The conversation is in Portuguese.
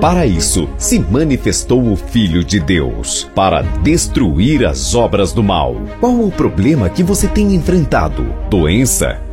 Para isso, se manifestou o Filho de Deus, para destruir as obras do mal. Qual o problema que você tem enfrentado? Doença?